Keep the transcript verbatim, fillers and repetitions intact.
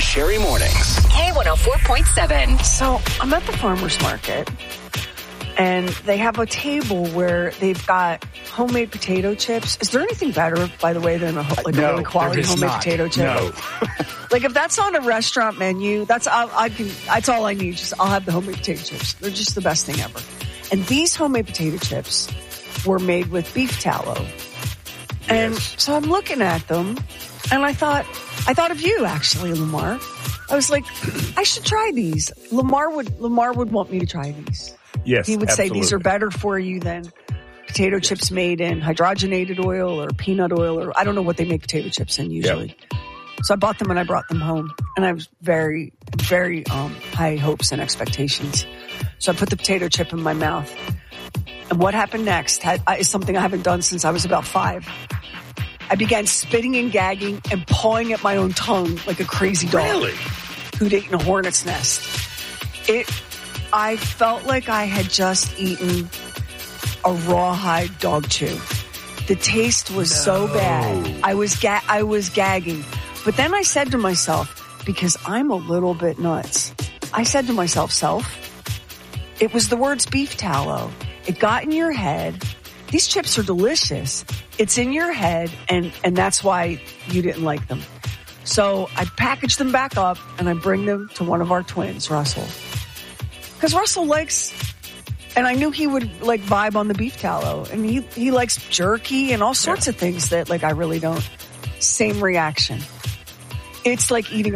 Sherry Mornings. K one oh four point seven. So I'm at the farmer's market, and they have a table where they've got homemade potato chips. Is there anything better, by the way, than a, like no, a really quality homemade not. potato chip? No. Like if that's on a restaurant menu, that's I, I can. That's all I need. Just I'll have the homemade potato chips. They're just the best thing ever. And these homemade potato chips were made with beef tallow. And Yes. so I'm looking at them, and I thought, I thought of you actually, Lamar. I was like, I should try these. Lamar would, Lamar would want me to try these. Yes, He would absolutely. say these are better for you than potato chips made in hydrogenated oil or peanut oil, or I don't know what they make potato chips in usually. Yep. So I bought them and I brought them home, and I was very, very um, high hopes and expectations. So I put the potato chip in my mouth. And what happened next had, is something I haven't done since I was about five. I began spitting and gagging and pawing at my own tongue like a crazy dog Really? who'd eaten a hornet's nest. It, I felt like I had just eaten a rawhide dog chew. The taste was so bad. I was ga- I was gagging. But then I said to myself, because I'm a little bit nuts, I said to myself, self, it was the words beef tallow. It got in your head. These chips are delicious. It's in your head, and, and that's why you didn't like them. So I package them back up, and I bring them to one of our twins, Russell. Because Russell likes, and I knew he would like vibe on the beef tallow, and he, he likes jerky and all sorts Yeah. of things that like I really don't. Same reaction. It's like eating a